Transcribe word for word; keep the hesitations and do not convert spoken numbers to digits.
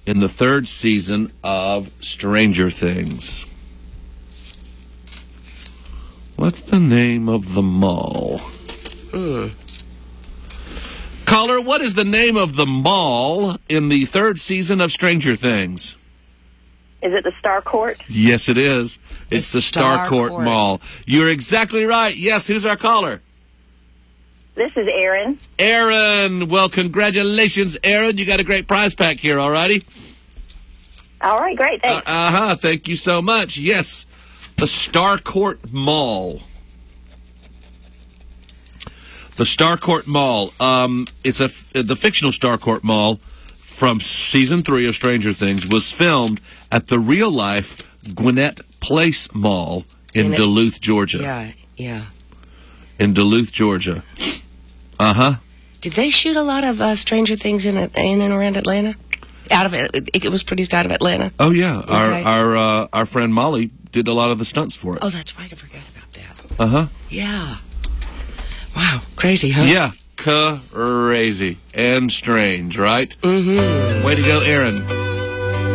in the third season of Stranger Things? What's the name of the mall? Mm. Caller, what is the name of the mall in the third season of Stranger Things? Is it the Star Court? Yes, it is. It's the, the Star, Star Court, Court Mall. You're exactly right. Yes, who's our caller? This is Aaron. Aaron. Well, congratulations, Aaron. You got a great prize pack here, all righty? All right, great. Thanks. Uh, uh-huh. Thank you so much. Yes, the Star Court Mall. The Star Court Mall. Um, it's a the fictional Star Court Mall from season three of Stranger Things was filmed at the real-life Gwinnett Place Mall in, in Duluth, Georgia. Yeah, yeah. In Duluth, Georgia. Uh-huh. Did they shoot a lot of uh, Stranger Things in in and around Atlanta? Out of it, it was produced out of Atlanta. Oh yeah, okay. our our uh, our friend Molly did a lot of the stunts for it. Oh, that's right. I forgot about that. Uh huh. Yeah. Wow, crazy, huh? Yeah, crazy and strange, right? Mm-hmm. Way to go, Aaron.